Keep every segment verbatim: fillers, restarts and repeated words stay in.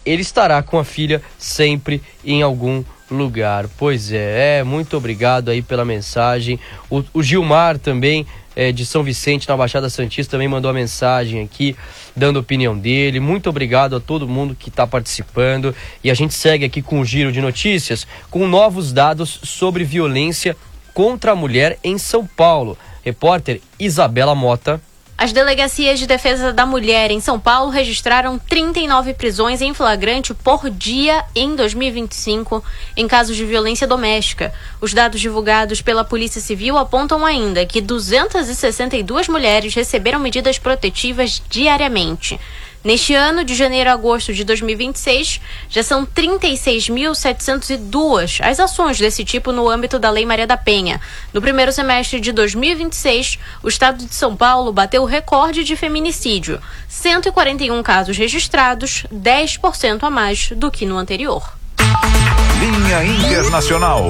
ele estará com a filha sempre em algum lugar. Pois é, é muito obrigado aí pela mensagem. O, o Gilmar também, é, de São Vicente, na Baixada Santista, também mandou a mensagem aqui, dando a opinião dele. Muito obrigado a todo mundo que está participando. E a gente segue aqui com o Giro de Notícias, com novos dados sobre violência contra a mulher em São Paulo. Repórter Isabela Mota. As delegacias de defesa da mulher em São Paulo registraram trinta e nove prisões em flagrante por dia em dois mil e vinte e cinco em casos de violência doméstica. Os dados divulgados pela Polícia Civil apontam ainda que duzentas e sessenta e duas mulheres receberam medidas protetivas diariamente. Neste ano, de janeiro a agosto de dois mil e vinte e seis, já são trinta e seis mil setecentos e dois as ações desse tipo no âmbito da Lei Maria da Penha. No primeiro semestre de dois mil e vinte e seis, o estado de São Paulo bateu o recorde de feminicídio. cento e quarenta e um casos registrados, dez por cento a mais do que no anterior. Linha Internacional.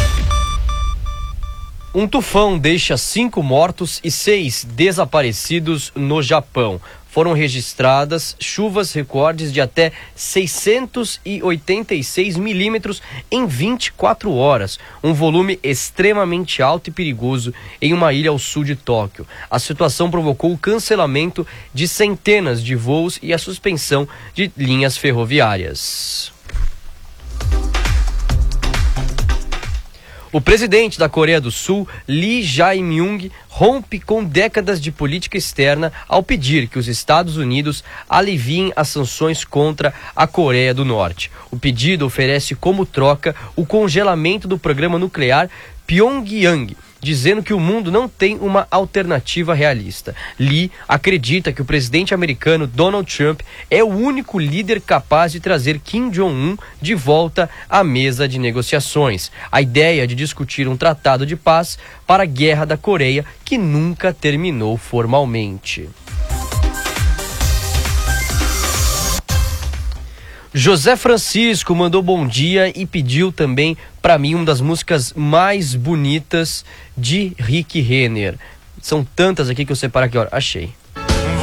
Um tufão deixa cinco mortos e seis desaparecidos no Japão. Foram registradas chuvas recordes de até seiscentos e oitenta e seis milímetros em vinte e quatro horas, um volume extremamente alto e perigoso em uma ilha ao sul de Tóquio. A situação provocou o cancelamento de centenas de voos e a suspensão de linhas ferroviárias. O presidente da Coreia do Sul, Lee Jae-myung, rompe com décadas de política externa ao pedir que os Estados Unidos aliviem as sanções contra a Coreia do Norte. O pedido oferece como troca o congelamento do programa nuclear Pyongyang, dizendo que o mundo não tem uma alternativa realista. Lee acredita que o presidente americano Donald Trump é o único líder capaz de trazer Kim Jong-un de volta à mesa de negociações. A ideia de discutir um tratado de paz para a Guerra da Coreia, que nunca terminou formalmente. José Francisco mandou bom dia e pediu também para mim uma das músicas mais bonitas de Rick Renner. São tantas aqui que eu separo aqui, ó. Achei.